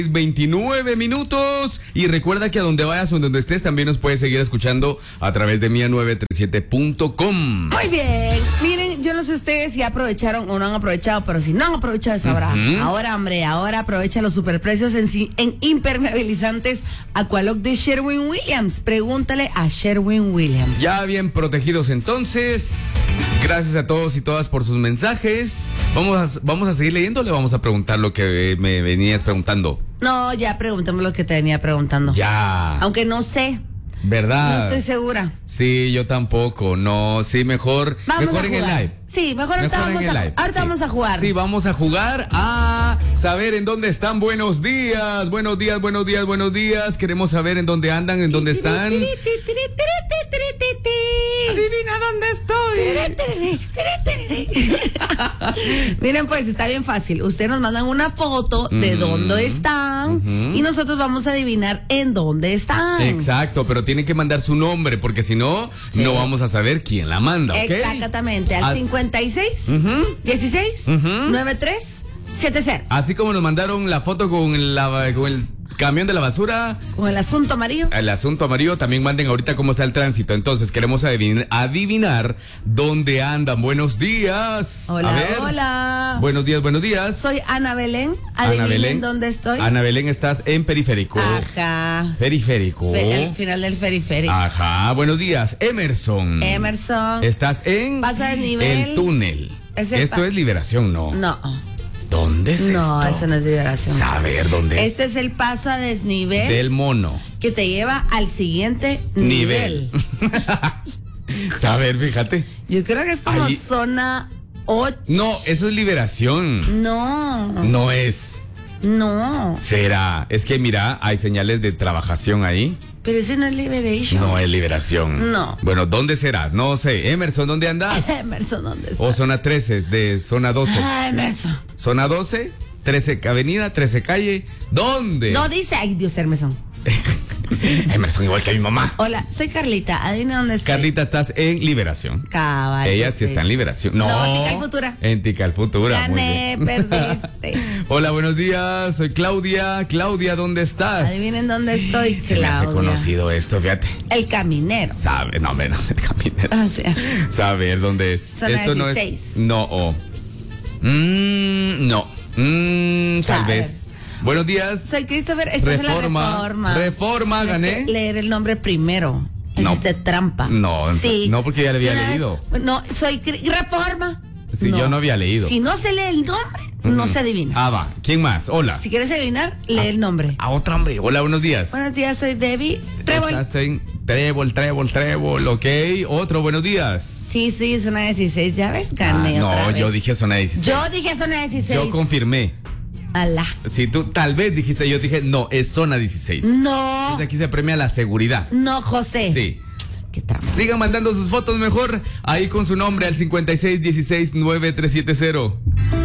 29 minutos y recuerda que a donde vayas o donde estés también nos puedes seguir escuchando a través de mia937.com. Muy bien, miren, yo no sé ustedes si aprovecharon o no han aprovechado, pero si no han aprovechado sabrán. Ahora, hombre, ahora aprovecha los superprecios en impermeabilizantes Aqualock de Sherwin-Williams. Pregúntale a Sherwin-Williams. Ya bien protegidos entonces. Gracias a todos y todas por sus mensajes. Vamos a seguir leyendo, le vamos a preguntar lo que me venías preguntando. No, ya pregúntame lo que te venía preguntando. Ya. Aunque no sé. ¿Verdad? No estoy segura. Sí, yo tampoco. No, sí, mejor en el live. Sí, ahorita vamos a jugar. Sí, vamos a jugar a saber en dónde están. Buenos días. Buenos días, buenos días, buenos días. Queremos saber en dónde andan, en dónde están. Adivina dónde estoy. Miren, pues está bien fácil. Ustedes nos mandan una foto de dónde están y nosotros vamos a adivinar en dónde están. Exacto, pero tienen que mandar su nombre porque si no, no vamos a saber quién la manda, ¿ok? Exactamente, al 56 16 93 70. Así como nos mandaron la foto con el camión de la basura. Con el asunto amarillo. El asunto amarillo, también manden ahorita cómo está el tránsito. Entonces queremos adivinar dónde andan. Buenos días. Hola, hola. Buenos días, buenos días. Soy Ana Belén. Adivinen dónde estoy. Ana Belén, estás en Periférico. Ajá. Periférico. El final del periférico. Ajá. Buenos días, Emerson. Estás en Paso a desnivel. El túnel. Esto es Liberación, ¿no? No. ¿Dónde es esto? No, eso no es Liberación. Saber dónde es. Este es el paso a desnivel del mono que te lleva al siguiente nivel. Saber, fíjate. Yo creo que es como zona 8. No, eso es Liberación. No. No es. No. Será. Es que mira, hay señales de trabajación ahí. Pero ese no es Liberation. No es Liberación. No. Bueno, ¿dónde será? No sé. Emerson, ¿dónde andas? Emerson, ¿dónde estás? O zona 13, de zona 12. Emerson. Zona 12, 13 avenida, 13 calle. ¿Dónde? No dice, ay Dios, Emerson. Emerson, igual que mi mamá. Hola, soy Carlita. Adivina dónde estoy. Carlita, estás en Liberación. Cabal. Ella sí está en Liberación. No, Ticalfutura. En Ticalfutura. Gané, perdiste. Hola, buenos días. Soy Claudia. Claudia, ¿dónde estás? Adivinen dónde estoy, Claudia. Se me hace conocido esto, fíjate. El Caminero. Sabe, no, menos el Caminero. O sea, saber dónde es. Zona Esto 16. No es. No. Tal vez. Buenos días. Soy Christopher, esta es la Reforma. Reforma, gané. Leer el nombre primero. No. Es de trampa. No, sí. No, porque ya le había leído. No, soy Reforma. Sí, no. Yo no había leído. Si no se lee el nombre, no se adivina. Ah, va. ¿Quién más? Hola. Si quieres adivinar, lee el nombre. Otra hombre. Hola, buenos días. Buenos días, soy Debbie Trébol. Estás en Trébol, ok. Otro, buenos días. Sí, zona 16, ya ves, gané otra vez. Yo dije zona 16. Yo dije zona 16. Yo confirmé. Alá. Si tú tal vez dijiste, yo dije, no, es zona 16. No. Entonces aquí se premia la seguridad. No, José. Sí. Qué trama. Sigan mandando sus fotos mejor ahí con su nombre al 56169370.